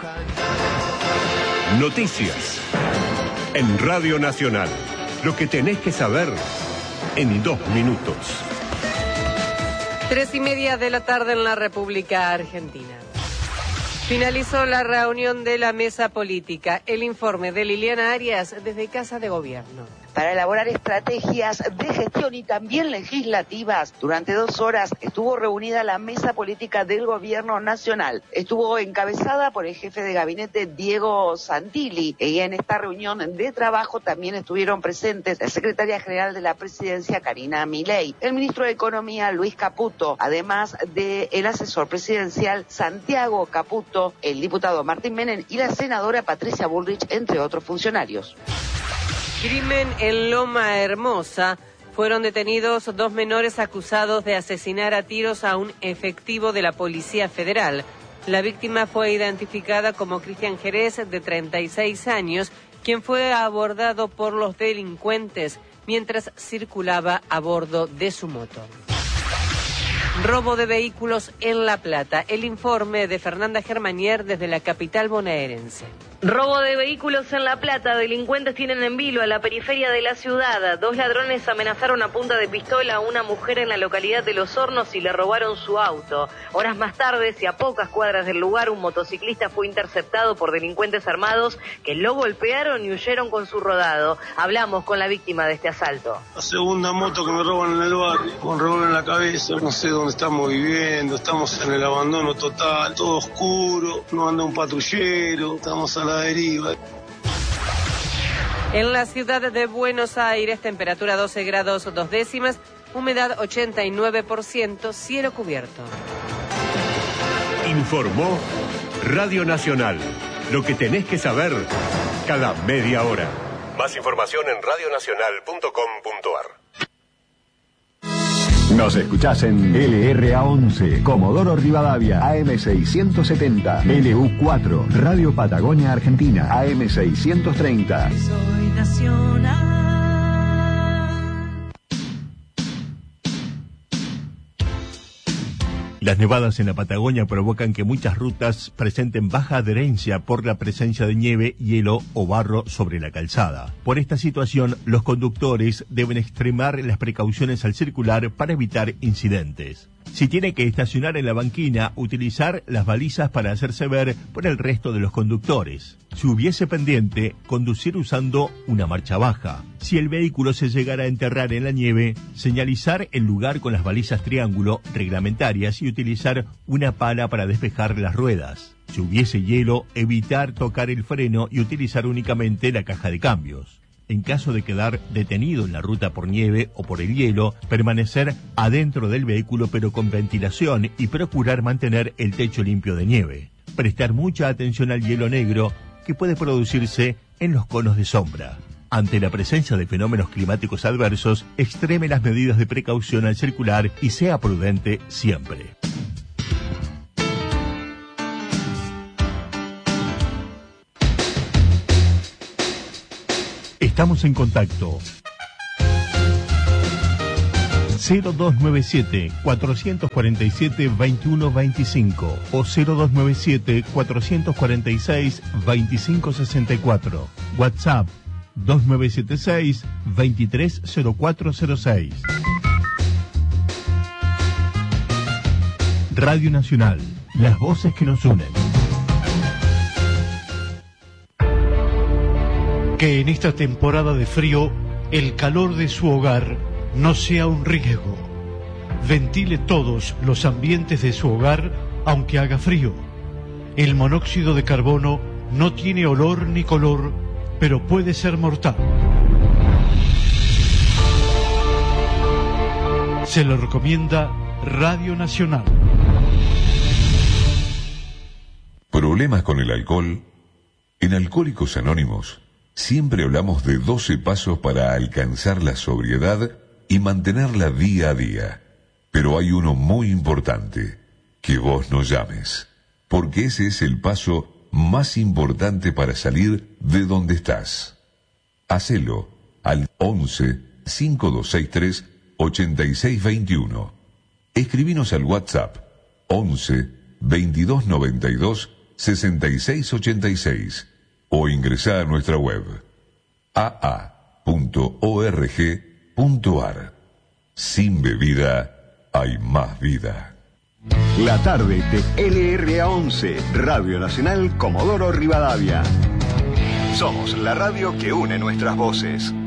Noticias en Radio Nacional. Lo que tenés que saber en 2 minutos. 3:30 de la tarde en la República Argentina. Finalizó la reunión de la mesa política. El informe de Liliana Arias desde Casa de Gobierno. Para elaborar estrategias de gestión y también legislativas, durante 2 horas estuvo reunida la mesa política del Gobierno Nacional. Estuvo encabezada por el jefe de gabinete Diego Santilli, y en esta reunión de trabajo también estuvieron presentes la secretaria general de la Presidencia, Karina Milei, el ministro de Economía, Luis Caputo, además del asesor presidencial, Santiago Caputo, el diputado Martín Menem y la senadora Patricia Bullrich, entre otros funcionarios. Crimen en Loma Hermosa. Fueron detenidos 2 menores acusados de asesinar a tiros a un efectivo de la Policía Federal. La víctima fue identificada como Cristian Jerez, de 36 años, quien fue abordado por los delincuentes mientras circulaba a bordo de su moto. Robo de vehículos en La Plata. El informe de Fernanda Germanier desde la capital bonaerense. Robo de vehículos en La Plata. Delincuentes tienen en vilo a la periferia de la ciudad. 2 ladrones amenazaron a punta de pistola a una mujer en la localidad de Los Hornos y le robaron su auto. Horas más tarde, y a pocas cuadras del lugar, un motociclista fue interceptado por delincuentes armados que lo golpearon y huyeron con su rodado. Hablamos con la víctima de este asalto. La segunda moto que me roban en el barrio, con revólver en la cabeza. No sé dónde estamos viviendo, estamos en el abandono total, todo oscuro, no anda un patrullero, estamos a la deriva. En la ciudad de Buenos Aires, temperatura 12 grados 2 décimas, humedad 89%, cielo cubierto. Informó Radio Nacional. Lo que tenés que saber cada media hora. Más información en radionacional.com.ar. Nos escuchás en LRA11, Comodoro Rivadavia, AM670, LU4, Radio Patagonia Argentina, AM630. Soy nacional. Las nevadas en la Patagonia provocan que muchas rutas presenten baja adherencia por la presencia de nieve, hielo o barro sobre la calzada. Por esta situación, los conductores deben extremar las precauciones al circular para evitar incidentes. Si tiene que estacionar en la banquina, utilizar las balizas para hacerse ver por el resto de los conductores. Si hubiese pendiente, conducir usando una marcha baja. Si el vehículo se llegara a enterrar en la nieve, señalizar el lugar con las balizas triángulo reglamentarias y utilizar una pala para despejar las ruedas. Si hubiese hielo, evitar tocar el freno y utilizar únicamente la caja de cambios. En caso de quedar detenido en la ruta por nieve o por el hielo, permanecer adentro del vehículo pero con ventilación y procurar mantener el techo limpio de nieve. Prestar mucha atención al hielo negro que puede producirse en los conos de sombra. Ante la presencia de fenómenos climáticos adversos, extreme las medidas de precaución al circular y sea prudente siempre. Estamos en contacto. 0297-447-2125 o 0297-446-2564. WhatsApp 2976-230406. Radio Nacional, las voces que nos unen. Que en esta temporada de frío el calor de su hogar no sea un riesgo. Ventile todos los ambientes de su hogar aunque haga frío. El monóxido de carbono no tiene olor ni color, pero puede ser mortal. Se lo recomienda Radio Nacional. ¿Problemas con el alcohol? En Alcohólicos Anónimos siempre hablamos de 12 pasos para alcanzar la sobriedad y mantenerla día a día. Pero hay uno muy importante, que vos no llames, porque ese es el paso más importante para salir de donde estás. Hacelo al 11 5263 8621. Escribinos al WhatsApp 11 2292 6686 o ingresá a nuestra web aa.org.ar. Sin bebida hay más vida. La tarde de LRA11, Radio Nacional Comodoro Rivadavia. Somos la radio que une nuestras voces.